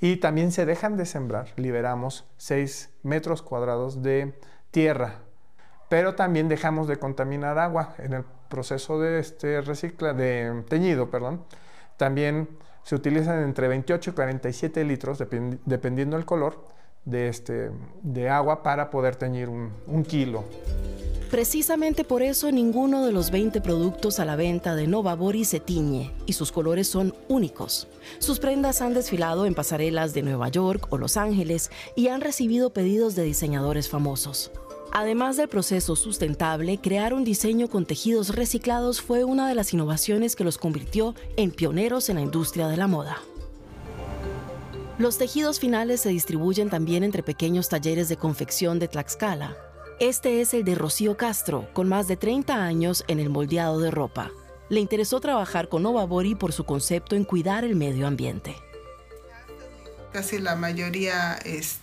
y también se dejan de sembrar, liberamos 6 metros cuadrados de tierra, pero también dejamos de contaminar agua en el proceso de teñido, también se utilizan entre 28 y 47 litros, dependiendo del color, de agua para poder teñir un kilo. Precisamente por eso ninguno de los 20 productos a la venta de Novabori se tiñe y sus colores son únicos. Sus prendas han desfilado en pasarelas de Nueva York o Los Ángeles y han recibido pedidos de diseñadores famosos. Además del proceso sustentable, crear un diseño con tejidos reciclados fue una de las innovaciones que los convirtió en pioneros en la industria de la moda. Los tejidos finales se distribuyen también entre pequeños talleres de confección de Tlaxcala. Este es el de Rocío Castro, con más de 30 años en el moldeado de ropa. Le interesó trabajar con Novabori por su concepto en cuidar el medio ambiente. Casi la mayoría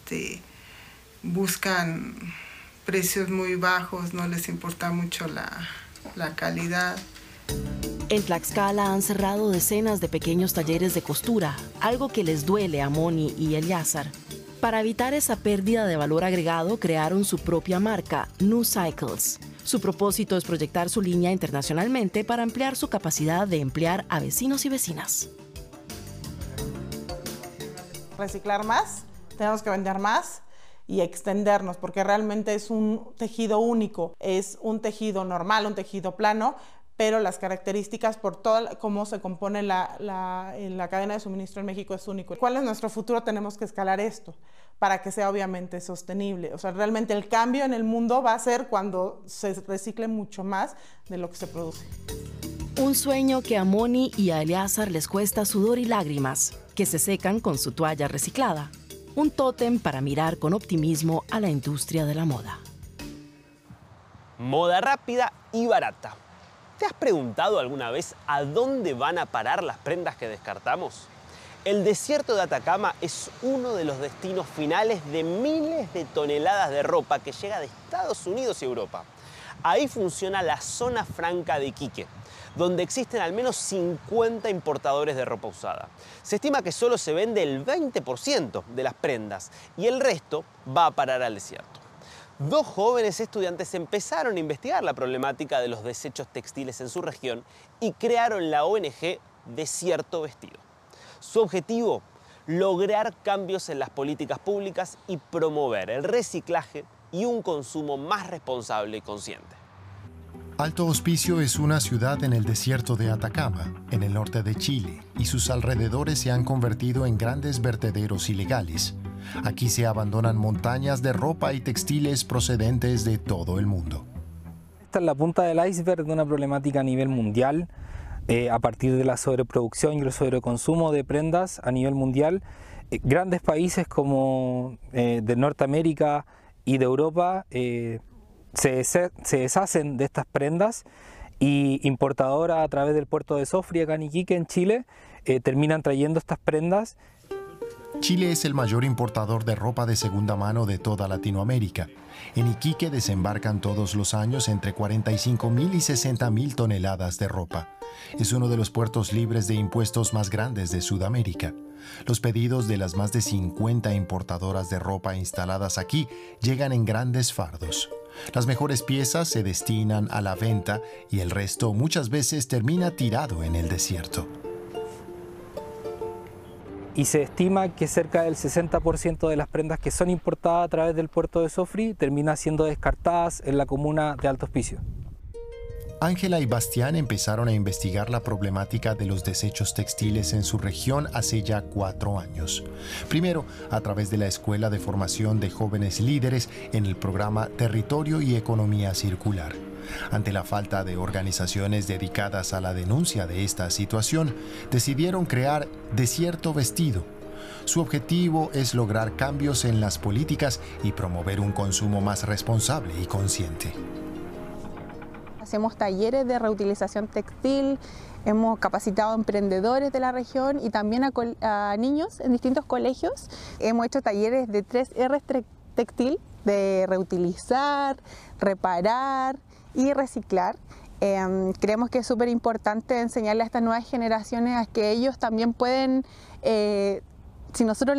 buscan precios muy bajos, no les importa mucho la calidad. En Tlaxcala han cerrado decenas de pequeños talleres de costura, algo que les duele a Moni y Eliazar. Para evitar esa pérdida de valor agregado, crearon su propia marca, New Cycles. Su propósito es proyectar su línea internacionalmente para ampliar su capacidad de emplear a vecinos y vecinas. Reciclar más, tenemos que vender más y extendernos, porque realmente es un tejido único, es un tejido normal, un tejido plano, pero las características por todo cómo se compone la cadena de suministro en México es único. ¿Cuál es nuestro futuro? Tenemos que escalar esto para que sea obviamente sostenible. O sea, realmente el cambio en el mundo va a ser cuando se recicle mucho más de lo que se produce. Un sueño que a Moni y a Eliazar les cuesta sudor y lágrimas, que se secan con su toalla reciclada. Un tótem para mirar con optimismo a la industria de la moda. Moda rápida y barata. ¿Te has preguntado alguna vez a dónde van a parar las prendas que descartamos? El desierto de Atacama es uno de los destinos finales de miles de toneladas de ropa que llega de Estados Unidos y Europa. Ahí funciona la zona franca de Iquique, donde existen al menos 50 importadores de ropa usada. Se estima que solo se vende el 20% de las prendas y el resto va a parar al desierto. Dos jóvenes estudiantes empezaron a investigar la problemática de los desechos textiles en su región y crearon la ONG Desierto Vestido. Su objetivo, lograr cambios en las políticas públicas y promover el reciclaje y un consumo más responsable y consciente. Alto Hospicio es una ciudad en el desierto de Atacama, en el norte de Chile, y sus alrededores se han convertido en grandes vertederos ilegales. Aquí se abandonan montañas de ropa y textiles procedentes de todo el mundo. Esta es la punta del iceberg de una problemática a nivel mundial. A partir de la sobreproducción y el sobreconsumo de prendas a nivel mundial, grandes países como de Norteamérica y de Europa se deshacen de estas prendas y importadoras a través del puerto de Sofri, acá en Iquique, en Chile, terminan trayendo estas prendas. Chile es el mayor importador de ropa de segunda mano de toda Latinoamérica. En Iquique desembarcan todos los años entre 45.000 y 60.000 toneladas de ropa. Es uno de los puertos libres de impuestos más grandes de Sudamérica. Los pedidos de las más de 50 importadoras de ropa instaladas aquí llegan en grandes fardos. Las mejores piezas se destinan a la venta y el resto muchas veces termina tirado en el desierto. Y se estima que cerca del 60% de las prendas que son importadas a través del puerto de Sofri terminan siendo descartadas en la comuna de Alto Hospicio. Ángela y Bastián empezaron a investigar la problemática de los desechos textiles en su región hace ya 4 años. Primero, a través de la Escuela de Formación de Jóvenes Líderes en el programa Territorio y Economía Circular. Ante la falta de organizaciones dedicadas a la denuncia de esta situación, decidieron crear Desierto Vestido. Su objetivo es lograr cambios en las políticas y promover un consumo más responsable y consciente. Hacemos talleres de reutilización textil, hemos capacitado a emprendedores de la región y también a niños en distintos colegios. Hemos hecho talleres de 3R textil, de reutilizar, reparar y reciclar. Creemos que es súper importante enseñarle a estas nuevas generaciones a que ellos también pueden, si nosotros